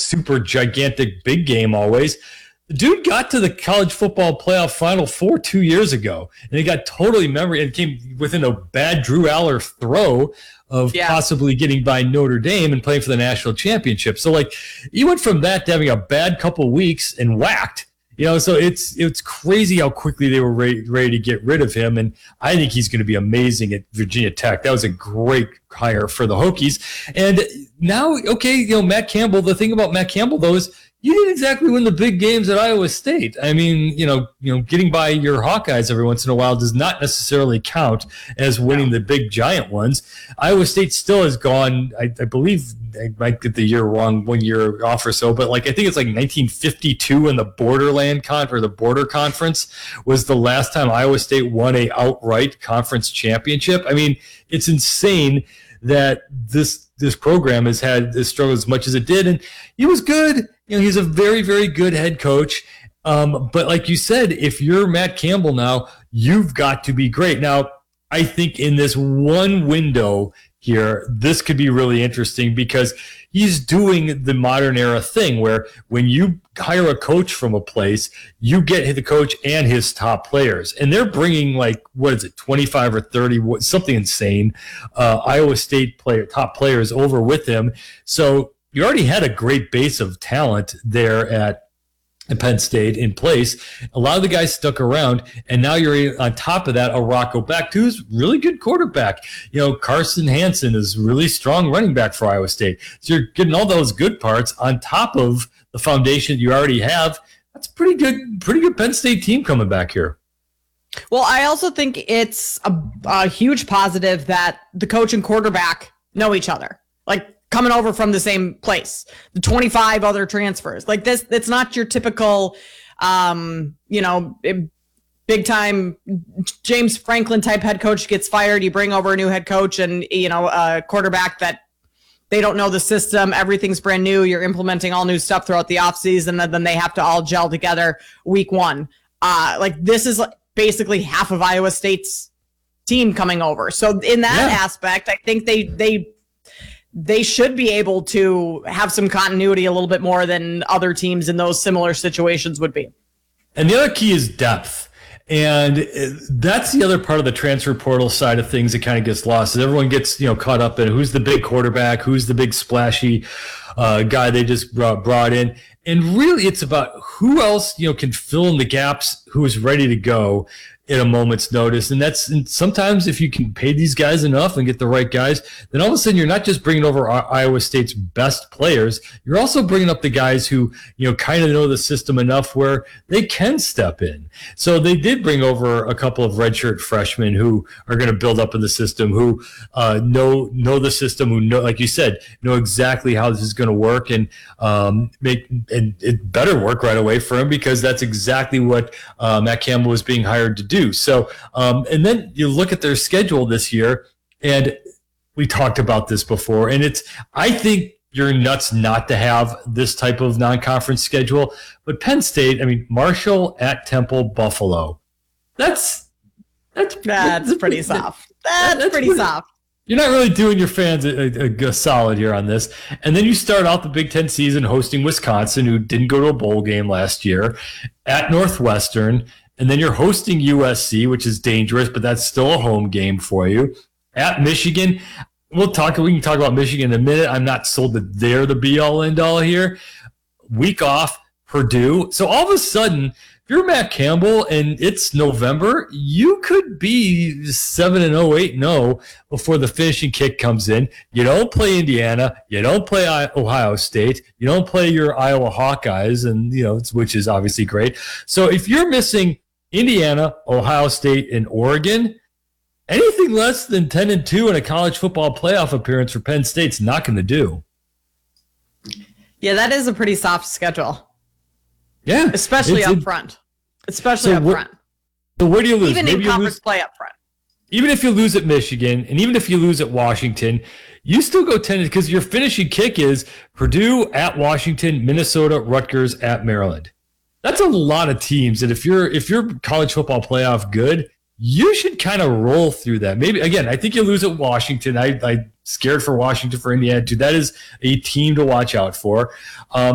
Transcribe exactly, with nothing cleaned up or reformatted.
super gigantic big game always. The dude got to the college football playoff final four two years ago, and he got totally memory and came within a bad Drew Aller throw of yeah. possibly getting by Notre Dame and playing for the national championship. So, like, you went from that to having a bad couple weeks and whacked. You know, so it's it's crazy how quickly they were ready, ready to get rid of him, and I think he's going to be amazing at Virginia Tech. That was a great hire for the Hokies. And now, okay, you know, Matt Campbell, the thing about Matt Campbell, though, is you didn't exactly win the big games at Iowa State. I mean, you know, you know, getting by your Hawkeyes every once in a while does not necessarily count as winning the big giant ones. Iowa State still has gone, I, I believe, I might get the year wrong, one year off or so, but like I think it's like nineteen fifty-two in the Borderland Con or the Border Conference was the last time Iowa State won a outright conference championship. I mean, it's insane that this this program has had this struggle as much as it did, and he was good. You know, he's a very, very good head coach. Um, but like you said, if you're Matt Campbell now, you've got to be great. Now, I think in this one window here, this could be really interesting because he's doing the modern era thing where when you hire a coach from a place, you get the coach and his top players. And they're bringing like, what is it, twenty-five or thirty, something insane, uh, Iowa State player, top players over with him. So you already had a great base of talent there at Penn State in place. A lot of the guys stuck around, and now you're on top of that, a Rocco Becht, who's really good quarterback. You know, Carson Hansen is really strong running back for Iowa State. So you're getting all those good parts on top of the foundation you already have. That's pretty good, pretty good Penn State team coming back here. Well, I also think it's a, a huge positive that the coach and quarterback know each other. Like, coming over from the same place, the twenty-five other transfers like this. It's not your typical, um, you know, big time James Franklin type head coach gets fired. You bring over a new head coach and, you know, a quarterback that they don't know the system. Everything's brand new. You're implementing all new stuff throughout the offseason, and then they have to all gel together week one. Uh, like this is basically half of Iowa State's team coming over. So in that yeah. aspect, I think they, they, they should be able to have some continuity a little bit more than other teams in those similar situations would be. And the other key is depth. And that's the other part of the transfer portal side of things that kind of gets lost. Is everyone gets, you know, caught up in who's the big quarterback, who's the big splashy uh, guy they just brought, brought in. And really it's about who else, you know, can fill in the gaps, who is ready to go at a moment's notice. And that's and sometimes if you can pay these guys enough and get the right guys, then all of a sudden you're not just bringing over Iowa State's best players, you're also bringing up the guys who, you know, kind of know the system enough where they can step in. So they did bring over a couple of redshirt freshmen who are going to build up in the system, who uh, know know the system, who know, like you said, know exactly how this is going to work and um, make and it better work right away for him because that's exactly what uh, Matt Campbell was being hired to do. So, um, and then you look at their schedule this year, and we talked about this before, and it's, I think you're nuts not to have this type of non-conference schedule, but Penn State, I mean, Marshall at Temple, Buffalo, that's, that's, that's pretty soft. That's, that's pretty, pretty soft. You're not really doing your fans a, a, a solid here on this. And then you start out the Big Ten season hosting Wisconsin, who didn't go to a bowl game last year, at Northwestern. And then you're hosting U S C, which is dangerous, but that's still a home game for you. At Michigan, we'll talk. We can talk about Michigan in a minute. I'm not sold that they're the be-all, end-all here. Week off, Purdue. So all of a sudden, if you're Matt Campbell and it's November, you could be seven and oh, eight and oh before the finishing kick comes in. You don't play Indiana. You don't play Ohio State. You don't play your Iowa Hawkeyes, and you know, which is obviously great. So if you're missing Indiana, Ohio State, and Oregon, anything less than ten and two in a college football playoff appearance for Penn State's not going to do. Yeah, that is a pretty soft schedule. Yeah. Especially up it, front. Especially so up wh- front. So where do you lose? Even Maybe in you conference lose, play up front. Even if you lose at Michigan, and even if you lose at Washington, you still go ten because your finishing kick is Purdue at Washington, Minnesota, Rutgers at Maryland. That's a lot of teams. And if you're if you're college football playoff good, you should kind of roll through that. Maybe again, I think you lose at Washington. I I scared for Washington for Indiana too. That is a team to watch out for. Um,